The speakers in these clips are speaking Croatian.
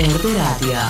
RB Radija.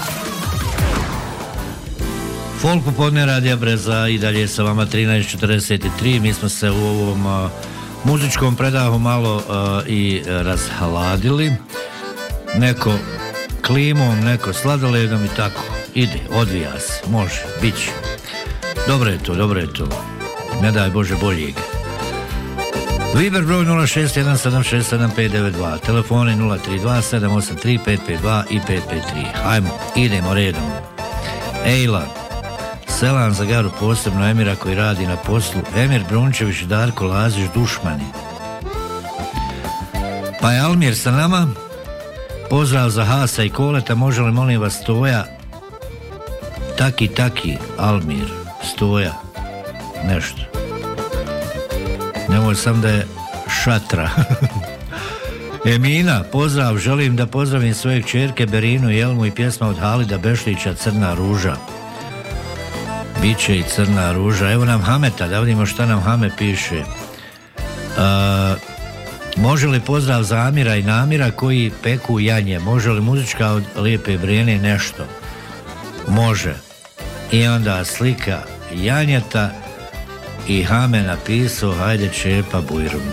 Folk popodne Radija Breza i dalje sa vama 13:43. Mi smo se u ovom muzičkom predahu malo i razhladili. Neko klimom, neko sladoledom i tako. Ide, odvija se, može, bit će. Dobro je to. Ne daj Bože boljeg. Viber broj 0617676592, telefoni 032-783-552 i 553. Hajmo, idemo redom. Ejla, selam za Garu, posebno Emira koji radi na poslu, Emir Brunčević i Darko Lazić, dušmani. Pa je Almir sa nama, pozdrav za Hasa i Koleta, može li molim vas Stoja, taki, Almir, Stoja, nešto. Nemoj sam da je šatra. Emina, pozdrav, želim da pozdravim svoje kćerke Berinu i Jelmu i pjesma od Halida Bešlića, Crna ruža. Biće i Crna ruža. Evo nam Hameta, da vidimo šta nam Hame piše. Može li pozdrav za Amira i Namira koji peku janje? Može li muzička od Lijepe Brijene nešto? Može. I onda slika janjeta i Hame napisao hajde čepa bujrum.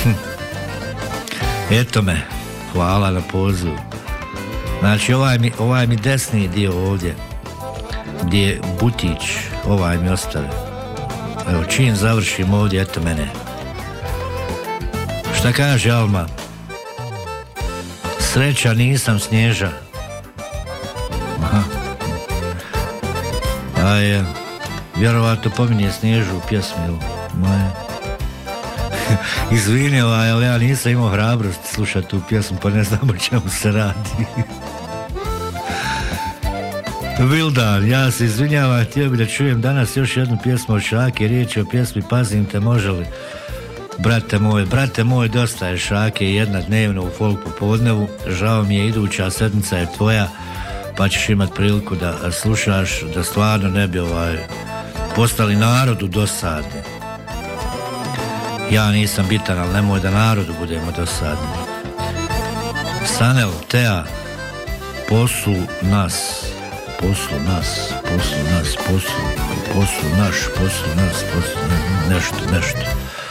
Eto me, hvala na pozivu. Znači ovaj mi desni dio ovdje gdje je butić, ovaj mi ostave. Evo čim završim ovdje, eto mene. Šta kaže Alma? Sreća nisam Snježa. Aha. A je, vjerovatno pominje Snježu u pjesmi moje. Izvini, ali ja nisam imao hrabrost slušati tu pjesmu, pa ne znam o čemu se radi. Vildan, ja se izvinjavam, htio bi da čujem danas još jednu pjesmu od Šake, riječ je o pjesmi Pazim te, može li? Brate moj, dosta je Šake, jedna dnevno u folk popodnevu, žao mi je, iduća sedmica je tvoja, pa ćeš imat priliku da slušaš, da stvarno ne bi postali narodu dosadni. Ja nisam bitan, ali nemoj da narodu budemo dosadni. Sanel, Tea, poslu nas, nešto.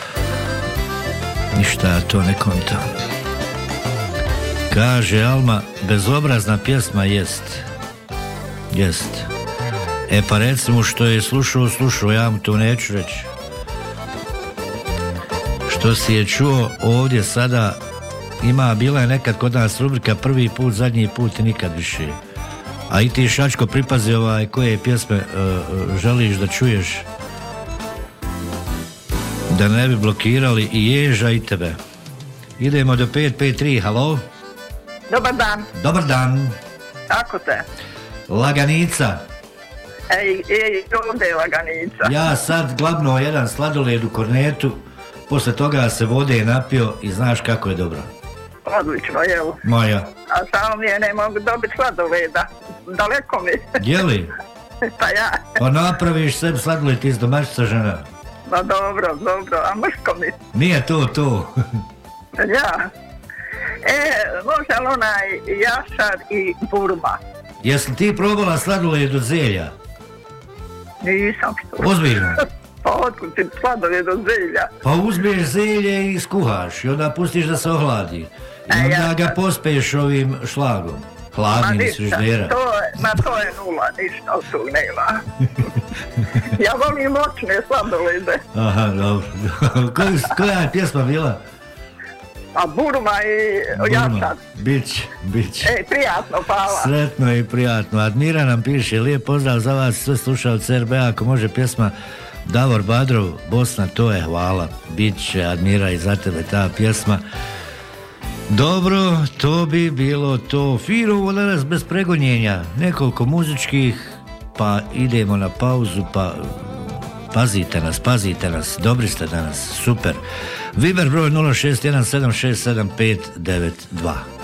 Ništa ja to ne kontam. Kaže Alma, bezobrazna pjesma jest. E pa recimo što je slušao, ja mu to neću reći. Što si je čuo ovdje sada, bila je nekad kod nas rubrika prvi put, zadnji put i nikad više. A i ti Šačko pripazi koje pjesme želiš da čuješ, da ne bi blokirali i Ježa i tebe. Idemo do 553, halo? Dobar dan. Kako te? Laganica. Ej, ovdje je Laganica. Ja sad glabno jedan sladoled u kornetu, posle toga se vode napio i znaš kako je dobro. Odlično, jel? Moja. A samo mi je ne mogu dobiti sladoleda. Daleko mi. Jeli? Pa ja. Pa napraviš sebi sladoled iz domaćica, žena. Pa dobro, a mrško mi. Nije to. Ja. Može li onaj Jašar i Burma? Jesi li ti probala sladoled od zelja? Nisam. Ozbiljno? Pa otkud ti sladoled od zelja? Pa uzmeš zelje i skuhaš i onda pustiš da se ohladi. I onda ga pospeješ ovim šlagom. Hladni iz frižidera. To je nula, ništa od tog nema. Ja volim moćne sladolede. Aha, dobro. Koja je pjesma bila? A Burma i Jašar. Bić. Prijatno, hvala. Sretno i prijatno. Admira nam piše, lijep pozdrav za vas, sve slušalce RBA, ako može pjesma Davor Badrov, Bosna, to je hvala. Biće, Admira, i za tebe ta pjesma. Dobro, to bi bilo to. Fino danas bez pregonjenja. Nekoliko muzičkih, pa idemo na pauzu, pa pazite nas, dobri ste danas, super. Viber broj 0617676592.